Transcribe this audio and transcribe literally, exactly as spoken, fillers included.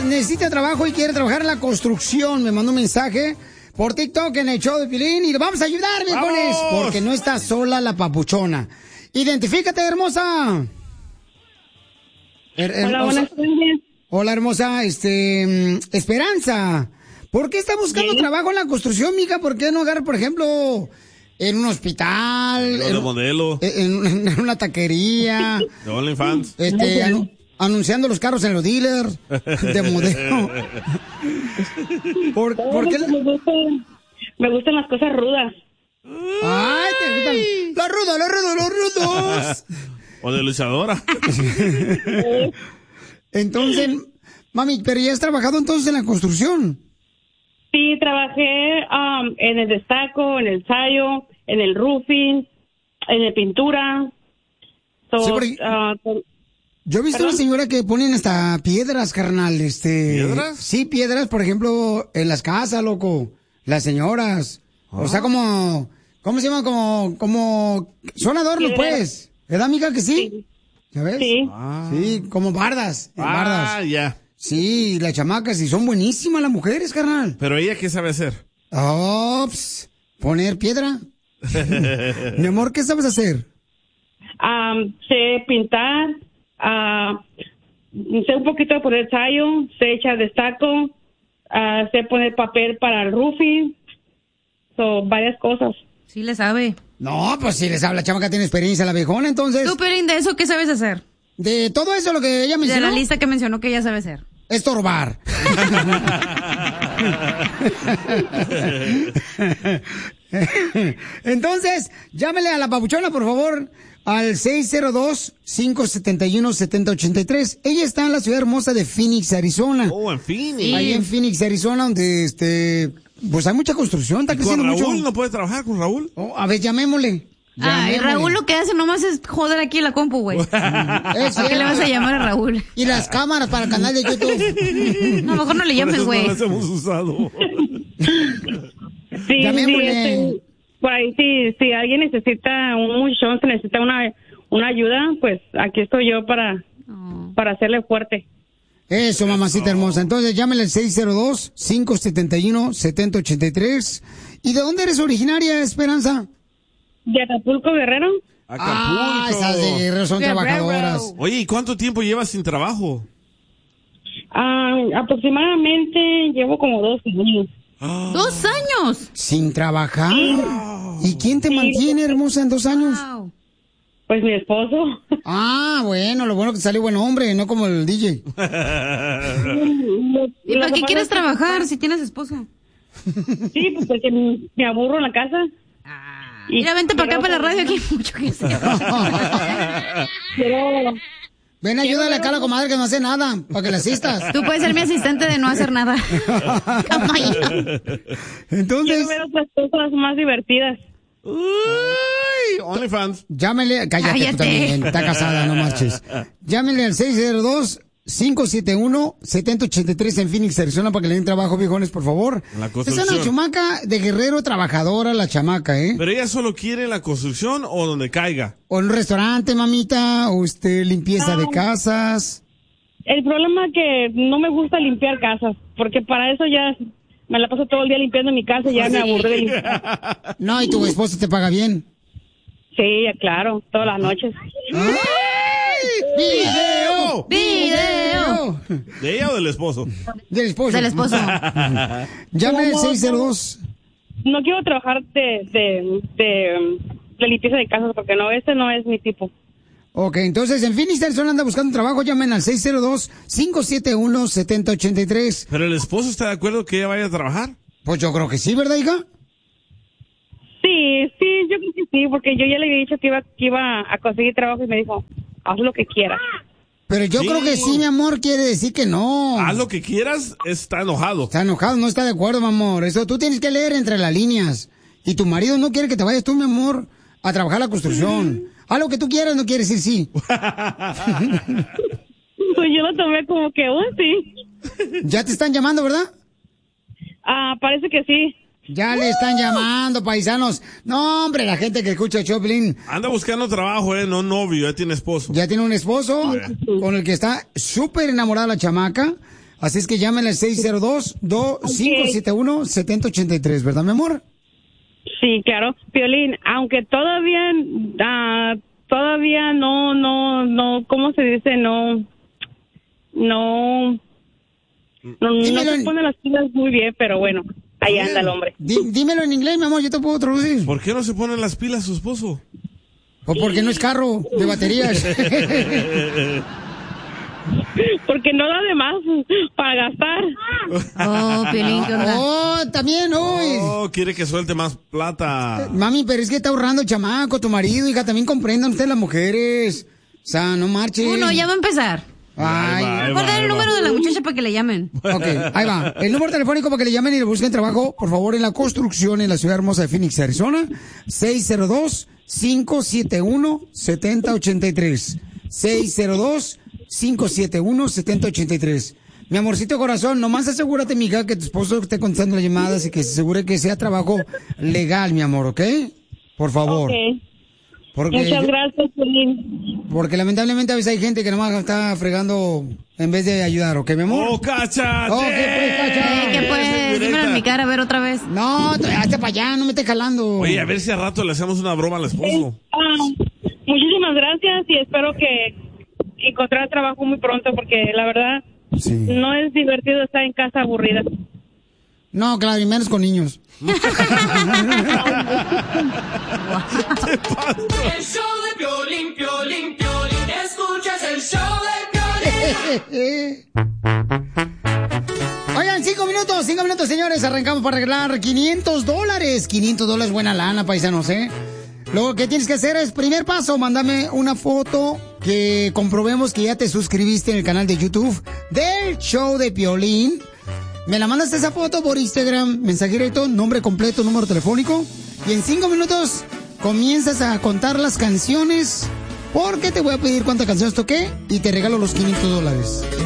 necesita trabajo y quiere trabajar en la construcción, me mandó un mensaje por TikTok en el show de Pilín y le vamos a ayudar, viejones, porque no está sola la papuchona. Identifícate, hermosa. Her- Hola, hermosa. buenas tardes. Hola, hermosa, este, Esperanza. ¿Por qué está buscando Sí. trabajo en la construcción, mija? ¿Por qué no agarrar, por ejemplo, en un hospital? De En, modelo. en- en una taquería. De OnlyFans. Este, anu- anunciando los carros en los dealers de modelo. ¿Por, por qué? Me gustan, me gustan las cosas rudas. Ay, te gustan los rudos, los rudos, los rudos. O de luchadora. Entonces, mami, pero ya has trabajado entonces en la construcción. Sí, trabajé um, en el destaco, en el sayo, en el roofing, en el pintura. So, Sí, porque- ah, con- Yo he visto ¿Perdón? una señora que ponen hasta piedras, carnal, este... ¿Piedras? Sí, piedras, por ejemplo, en las casas, loco. Las señoras. O sea, como... ¿Cómo se llama? Como... como son adornos, Piedras. pues. ¿Verdad, amiga, que sí? Sí. ¿Ya ves? Sí. Sí, como bardas. en Ah, bardas. ya. Sí, las chamacas, y son buenísimas las mujeres, carnal. Pero ella, ¿qué sabe hacer? Ops, poner piedra. Mi amor, ¿qué sabes hacer? Um, sé pintar, ah, sé un poquito de poner sayo, sé echar destaco, ah, sé poner papel para el roofing, so, varias cosas. Sí le sabe. No, pues si les habla, chamaca tiene experiencia la viejona, entonces... Tú, Pelín, de eso, ¿qué sabes hacer? De todo eso lo que ella De mencionó, la lista que mencionó que ella sabe hacer. estorbar. Entonces, llámele a la papuchona, por favor, al seis cero dos, cinco siete uno, siete cero ocho tres. Ella está en la ciudad hermosa de Phoenix, Arizona. Oh, en Phoenix. Ahí en Phoenix, Arizona, donde este, pues hay mucha construcción, está ¿Con creciendo Raúl? mucho. ¿No puede trabajar con Raúl? Oh, a ver, llamémosle. Ay, Llamémosle. Raúl lo que hace nomás es joder aquí la compu, güey. Es ¿A qué le vas a llamar a Raúl? Y las cámaras para el canal de YouTube. No, mejor no le Por llames, eso güey. no las hemos usado. Sí, sí, Llamémosle. este, por ahí si, si alguien necesita un muchachón, se necesita una, una ayuda, pues aquí estoy yo para, Oh. para hacerle fuerte. Eso, mamacita hermosa. Entonces, llámele al seis cero dos, cinco siete uno, siete cero ocho tres. ¿Y de dónde eres originaria, Esperanza? ¿De Acapulco, Guerrero? Acapulco. Ah, esas de Guerrero son Guerrero. trabajadoras. Oye, ¿y cuánto tiempo llevas sin trabajo? Ah, aproximadamente llevo como dos años. ¡Dos años! ¿Sin trabajar? ¿Y quién te mantiene, hermosa, en dos años? Wow. Pues mi esposo. Ah, bueno, lo bueno que salió buen hombre, no como el D J. ¿Y para qué quieres trabajar si tienes esposo? Sí, pues porque me me aburro en la casa. Y Mira, vente para acá, quiero- para la radio, aquí hay mucho que hacer. Quiero, Ven, ayúdale acá a la comadre que no hace nada, para que la asistas. Tú puedes ser mi asistente de no hacer nada. Entonces, quiero ver otras cosas más divertidas. Uy, OnlyFans. llámele, cállate, tú Cállate. también, está casada, no marches. Llámele al seis cero dos, cinco siete uno, siete cero ocho tres en Phoenix, Arizona, para que le den trabajo, viejones, por favor. La Es construcción. una chamaca de Guerrero trabajadora, la chamaca, ¿eh? ¿Pero ella solo quiere la construcción o donde caiga? O en un restaurante, mamita, o usted limpieza de casas. El problema es que no me gusta limpiar casas, porque para eso ya me la paso todo el día limpiando mi casa y ya me aburrí de limpiar. No, y tu esposo te paga bien. Sí, claro, todas las noches. ¡Video! ¡Video! ¿De ella o del esposo? Del esposo. Del esposo. Llame al No, seis cero dos. No quiero trabajar de, de, de, de limpieza de casas porque no, este no es mi tipo. Ok, entonces en Phoenix, Arizona anda buscando trabajo, llamen al seis cero dos, cinco siete uno, siete cero ocho tres. ¿Pero el esposo está de acuerdo que ella vaya a trabajar? Pues yo creo que sí, ¿verdad, hija? Sí, sí, yo creo que sí, porque yo ya le había dicho que iba, que iba a conseguir trabajo y me dijo, haz lo que quieras. Pero yo Sí. creo que sí, mi amor, quiere decir que no. Haz lo que quieras, está enojado. Está enojado, no está de acuerdo, mi amor. Eso tú tienes que leer entre las líneas. Y tu marido no quiere que te vayas tú, mi amor, a trabajar la construcción. Haz lo que tú quieras, no quiere decir sí. Pues yo lo tomé como que, oh, sí. Ya te están llamando, ¿verdad? Ah, parece que sí. Ya le están llamando, paisanos. No, hombre, la gente que escucha Choplin Anda buscando trabajo, eh, no novio, ya tiene esposo. ya tiene un esposo con el que está súper enamorada la chamaca. Así es que llámenle al seis cero dos, cinco siete uno, siete cero ocho tres, ¿verdad, mi amor? Sí, claro. Piolín, aunque todavía, uh, todavía no, no, no, ¿cómo se dice? No, no, no, no se pone las pilas muy bien, pero bueno, ahí anda el hombre. Dí, dímelo en inglés, mi amor, yo te puedo traducir. ¿Por qué no se ponen las pilas su esposo? O porque no es carro de baterías. Porque no da de más para gastar. Oh, Piolín, ¿qué onda? Oh, también, hoy. Oh, quiere que suelte más plata. Mami, pero es que está ahorrando el chamaco, tu marido, hija, también comprendan ustedes las mujeres. O sea, no marchen. Uno, ya va a empezar. Ay, Ahí va, ahí Voy a va, dar ahí el va. número de la muchacha para que le llamen. ok, ahí va. El número telefónico para que le llamen y le busquen trabajo, por favor, en la construcción en la ciudad hermosa de Phoenix, Arizona. seis cero dos, cinco siete uno, siete cero ocho tres. seis cero dos, cinco siete uno, siete cero ocho tres. Mi amorcito corazón, nomás asegúrate, mija, que tu esposo esté contestando las llamadas y que se asegure que sea trabajo legal, mi amor, ¿ok? Por favor. Okay. Porque Muchas yo- gracias, Piolín. Porque lamentablemente a veces hay gente que nomás está fregando en vez de ayudar, ¿ok, mi amor? ¡Oh, cacha! Oh, ¿qué pues, cacha? ¿Qué pues? Dímelo en mi cara, a ver otra vez. No, hazte para allá, no me estés jalando. Oye, a ver si al rato le hacemos una broma al esposo. Ah, muchísimas gracias y espero que encontrar trabajo muy pronto porque la verdad Sí. no es divertido estar en casa aburrida. No, claro, y menos con niños. El show de Piolín, Piolín, Piolín. Escuchas el show de Piolín. Oigan, cinco minutos, cinco minutos, señores. Arrancamos para arreglar quinientos dólares. quinientos dólares, buena lana, paisanos, ¿eh? Lo que tienes que hacer es, primer paso, mándame una foto que comprobemos que ya te suscribiste en el canal de YouTube del show de Piolín. Me la mandas esa foto por Instagram, mensaje directo, nombre completo, número telefónico. Y en cinco minutos comienzas a contar las canciones porque te voy a pedir cuántas canciones toqué y te regalo los quinientos dólares.